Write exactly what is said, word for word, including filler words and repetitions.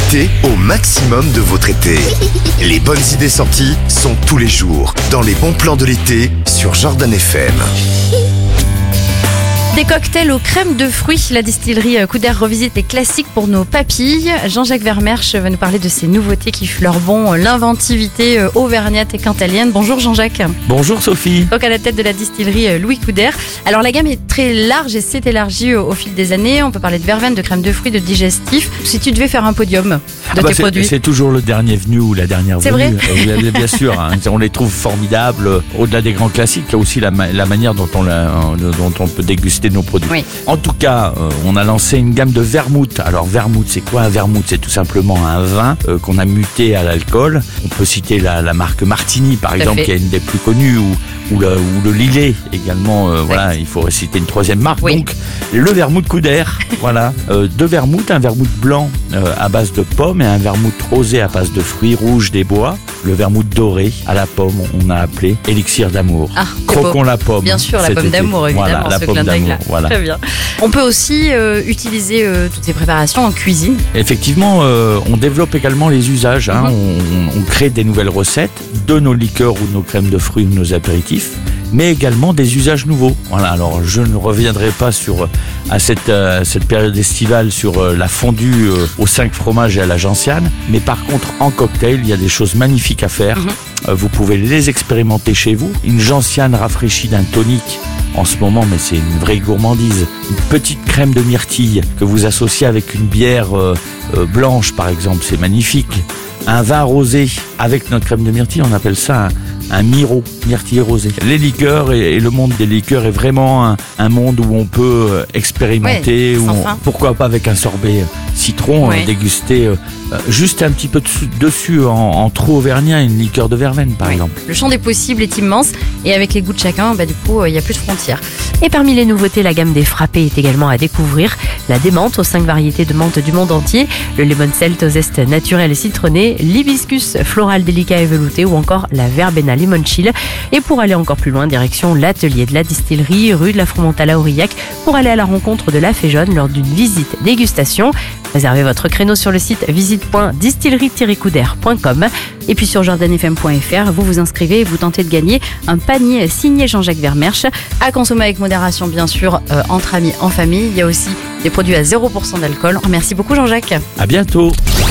Profitez au maximum de votre été. Les bonnes idées sorties sont tous les jours dans les bons plans de l'été sur Jordan F M. Des cocktails aux crèmes de fruits. La distillerie Couder revisite les classiques pour nos papilles. Jean-Jacques Vermersch va nous parler de ces nouveautés qui fleurent l'inventivité auvergnate et cantalienne. Bonjour Jean-Jacques. Bonjour Sophie. Donc à la tête de la distillerie Louis Couder. Alors la gamme est très large et s'est élargie au, au fil des années. On peut parler de verveine, de crème de fruits, de digestifs. Si tu devais faire un podium de ah bah tes c'est, produits. C'est toujours le dernier venu ou la dernière c'est venue. C'est vrai euh, Bien sûr, hein, on les trouve formidables. Au-delà des grands classiques, il y a aussi la, la manière dont on, la, dont on peut déguster nos produits. Oui. En tout cas, euh, on a lancé une gamme de vermouth. Alors vermouth, c'est quoi un vermouth? C'est tout simplement un vin euh, qu'on a muté à l'alcool. On peut citer la, la marque Martini, par tout exemple, qui est une des plus connues, ou, ou, le, ou le Lillet également. Euh, voilà, il faut citer une troisième marque. Oui. Donc le vermouth Couder. Voilà, euh, deux vermouths, un vermouth blanc euh, à base de pommes et un vermouth rosé à base de fruits rouges des bois. Le vermouth doré à la pomme, on a appelé élixir d'amour. Ah, Croquons la pomme. Bien sûr, la cet pomme été. d'amour, évidemment. Voilà, la ce pomme clin d'œil d'amour. là. Voilà. Très bien. On peut aussi euh, utiliser euh, toutes ces préparations en cuisine. Effectivement, euh, on développe également les usages. Hein. Mm-hmm. on, on crée des nouvelles recettes de nos liqueurs ou de nos crèmes de fruits ou de nos apéritifs, mais également des usages nouveaux. Voilà. Alors, je ne reviendrai pas sur à cette, euh, cette période estivale sur euh, la fondue euh, aux cinq fromages et à la gentiane, mais par contre, en cocktail, il y a des choses magnifiques à faire. Mm-hmm. Euh, vous pouvez les expérimenter chez vous. Une gentiane rafraîchie d'un tonic en ce moment, mais c'est une vraie gourmandise. Une petite crème de myrtille que vous associez avec une bière euh, euh, blanche, par exemple, c'est magnifique. Un vin rosé avec notre crème de myrtille, on appelle ça un, un miro, myrtille rosé. Les liqueurs et, et le monde des liqueurs est vraiment un, un monde où on peut expérimenter, ouais, où on, pourquoi pas avec un sorbet citron, ouais. euh, déguster euh, juste un petit peu dessus, dessus en, en trop auvergnat, une liqueur de verveine par ouais. exemple. Le champ des possibles est immense et avec les goûts de chacun, bah, du coup, il euh, n'y a plus de frontières. Et parmi les nouveautés, la gamme des frappés est également à découvrir. La démenthe aux cinq variétés de menthe du monde entier, le lemon celt au zeste naturel et citronné, l'hibiscus floral délicat et velouté ou encore la verbena limonchill. Et pour aller encore plus loin, direction l'atelier de la distillerie, rue de la Fromentale à Aurillac, pour aller à la rencontre de la fée jaune lors d'une visite dégustation. Réservez votre créneau sur le site visite point distillerie tiret couder point com. Et puis sur jordan f m point f r, vous vous inscrivez et vous tentez de gagner un panier signé Jean-Jacques Vermersch. À consommer avec modération, bien sûr, euh, entre amis, en famille. Il y a aussi des produits à zéro pour cent d'alcool. Merci beaucoup Jean-Jacques. À bientôt.